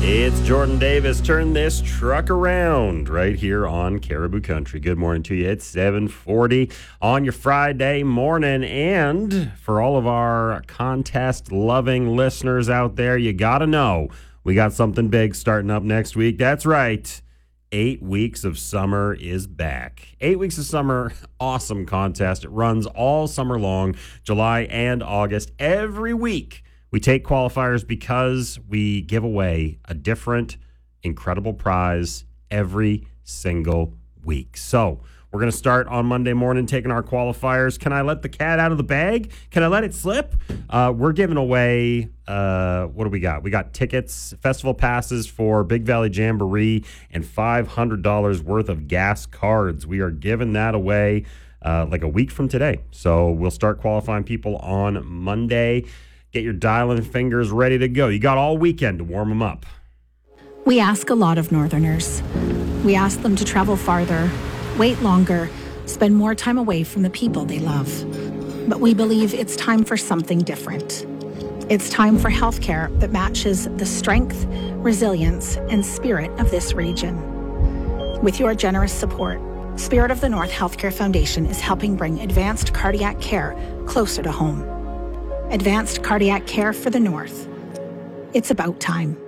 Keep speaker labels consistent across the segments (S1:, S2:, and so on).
S1: It's Jordan Davis. Turn this truck around right here on Caribou Country. Good morning to you. It's 7:40 on your Friday morning. And for all of our contest-loving listeners out there, you got to know we got something big starting up next week. That's right. 8 weeks of summer is back. 8 weeks of summer, awesome contest. It runs all summer long, July and August, every week. We take qualifiers because we give away a different, incredible prize every single week. So we're going to start on Monday morning taking our qualifiers. Can I let the cat out of the bag? Can I let it slip? We're giving away, what do we got? We got tickets, festival passes for Big Valley Jamboree, and $500 worth of gas cards. We are giving that away like a week from today. So we'll start qualifying people on Monday. Get your dialing fingers ready to go. You got all weekend to warm them up.
S2: We ask a lot of Northerners. We ask them to travel farther, wait longer, spend more time away from the people they love. But we believe it's time for something different. It's time for healthcare that matches the strength, resilience, and spirit of this region. With your generous support, Spirit of the North Healthcare Foundation is helping bring advanced cardiac care closer to home. Advanced cardiac care for the North. It's about time.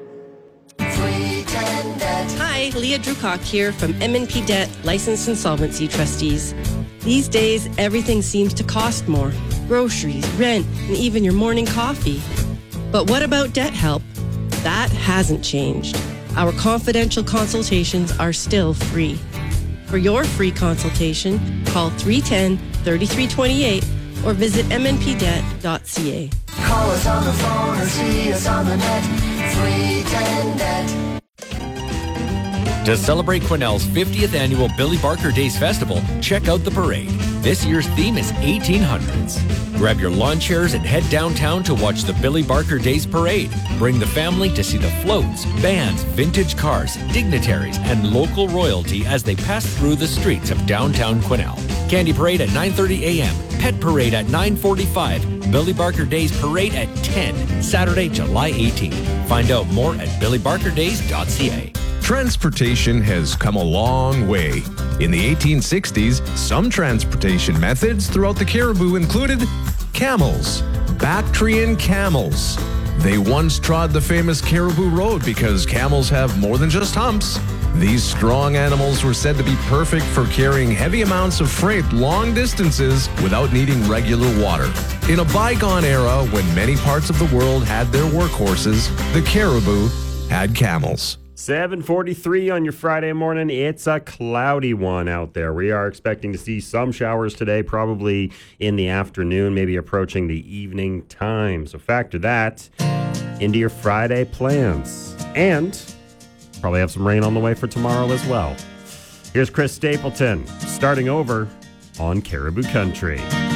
S3: Hi, Leah Drucock here from M&P Debt Licensed Insolvency Trustees. These days, everything seems to cost more. Groceries, rent, and even your morning coffee. But what about debt help? That hasn't changed. Our confidential consultations are still free. For your free consultation, call 310-3328 or visit mnpdebt.ca.
S4: Call us on the phone or see us on the net. 310-DEBT.
S5: To celebrate Quesnel's 50th annual Billy Barker Days Festival, check out the parade. This year's theme is 1800s. Grab your lawn chairs and head downtown to watch the Billy Barker Days Parade. Bring the family to see the floats, bands, vintage cars, dignitaries, and local royalty as they pass through the streets of downtown Quesnel. Candy Parade at 9:30 a.m., Pet Parade at 9:45, Billy Barker Days Parade at 10, Saturday, July 18th. Find out more at billybarkerdays.ca.
S6: Transportation has come a long way. In the 1860s, some transportation methods throughout the Cariboo included camels, Bactrian camels. They once trod the famous Cariboo Road because camels have more than just humps. These strong animals were said to be perfect for carrying heavy amounts of freight long distances without needing regular water. In a bygone era when many parts of the world had their workhorses, the Cariboo had camels.
S1: 7:43 on your Friday morning. It's a cloudy one out there. We are expecting to see some showers today, probably in the afternoon, maybe approaching the evening time. So factor that into your Friday plans. And probably have some rain on the way for tomorrow as well. Here's Chris Stapleton starting over on Caribou Country.